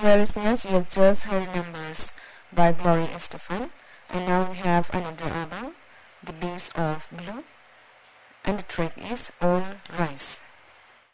Well, listeners, you have just heard Numbers by Gloria Estefan, and now we have another album, The Bees of Blue, and the track is All Rise.